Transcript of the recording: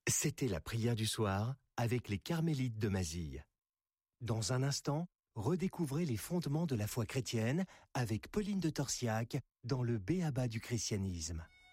C'était la prière du soir avec les Carmélites de Mazille. Dans un instant, redécouvrez les fondements de la foi chrétienne avec Pauline de Torsiac dans le B.A.B.A. du christianisme.